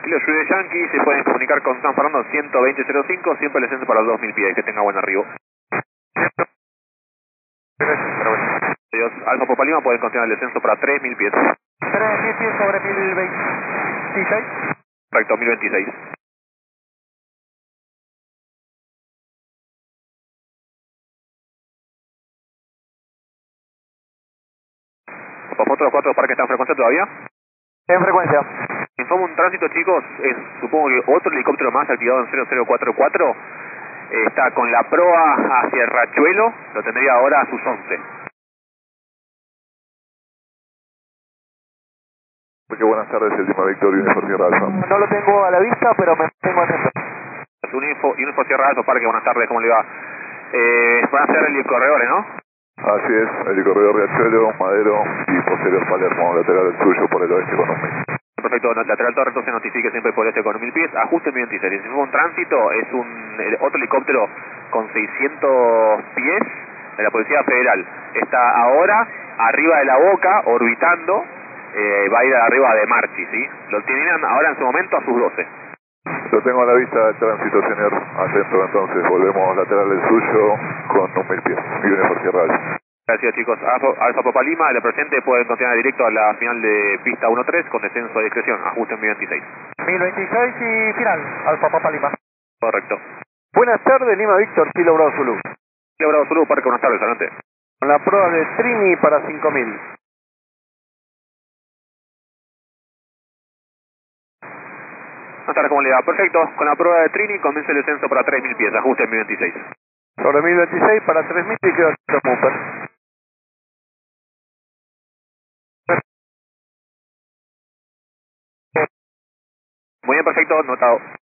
Kilo Juliet Yankee, se pueden comunicar con San Fernando 120.05, siempre el descenso para 2000 pies, que tenga buen arribo. Adiós, Alfa Papa Lima, pueden continuar el descenso para 3000 pies. 3000 pies sobre 1026. Correcto, 1026. ¿Otros 4 parques están en frecuencia todavía? En frecuencia. Informo un tránsito, chicos, supongo que otro helicóptero más activado en 0044 está con la proa hacia el Rachuelo, lo tendría ahora a sus 11. Porque buenas tardes, el Lima Victor Unifor Sierra Alfa. No lo tengo a la vista, pero me tengo atento. Unifor Sierra Alfa, Parque, buenas tardes, ¿cómo le va? Van a ser helicorredores, ¿no? Así es, el corredor Riachuelo, Madero y posterior Palermo, lateral al suyo por el oeste con 1000. Perfecto, lateral todo recto se notifique siempre por este con 1000 pies, ajuste 1026. Si fue un tránsito, es otro helicóptero con 600 pies de la Policía Federal. Está ahora arriba de la Boca, orbitando, va a ir arriba de Marchi, ¿sí? Lo tienen ahora en su momento a sus 12. Lo tengo a la vista del tránsito, señor. Atento entonces, volvemos lateral del suyo con 1000 pies. Unifor Sierra Alfa. Gracias, chicos. Alfa Papa Lima, el presente pueden continuar directo a la final de pista 1-3 con descenso a discreción, ajuste en 1026. 1026 y final, Alfa Papa Lima. Correcto. Buenas tardes, Lima Víctor, Kilo Bravo Zulu. Kilo Bravo Zulu, Parque, buenas tardes, adelante. Con la prueba de Trini para 5000. Buenas tardes, ¿cómo le va? Perfecto. Con la prueba de Trini comienza el descenso para 3000 pies, ajuste en 1026. Sobre 1026 para 3000 y queda Cooper. Muy bien, perfecto, notado.